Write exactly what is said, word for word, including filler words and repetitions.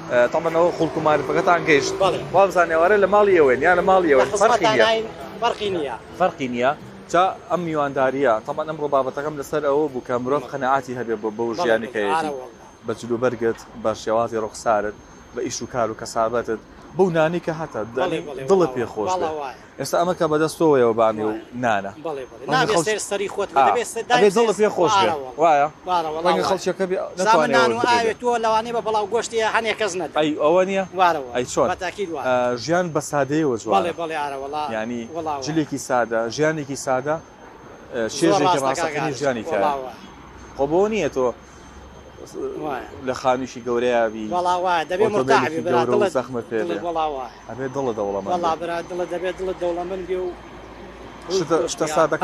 طبعا ئەوە خوڵک و معرفەکەتان گەیشت وابزانێ ئێوارە لە ماڵی ئێوەن یان لە ماڵی ئێوەن فەرقی نییە فەرقی نییە فەرقی نییە جا ئەم میوانداریە طبعا ئەمڕۆ بابەتەکەم لەسەر ئەوە بوو کە مرۆڤ قەنەعاتی هەبێ بەو ژیانێکەیەتی بە جلوبەرگت بە شێوازی ڕوخسارت بە ئیش و کار و کەسابەتت بەو نانی کە هەتە دڵت پێ خۆش بێ ئێستا ئەمە کە بەدەستەوەیەوە بانی و نانە دڵت پێ خۆش بێ وایە ڕەنگە خەڵکیەکە ناتوانێت تۆ لەوانەیە بە بەڵاو گۆشتی هەنێ کەس نەدە ئەی ئەوە نییە ئەی چۆن ژیان بە سادەیەوە جوانە ینی جلێکی سادە ژیانێکی سادە شێژێکی ڕاستەقینی ژیانی کە خۆ بۆ نییە تۆ لە خانوویشی گەورەیابی دەبێ مرتاحبی گەورە زەخمە پێ ئەبێ دڵە دەوڵەمەند دڵە دەبێت دڵە دەوڵەمەند بێ و شتە سادە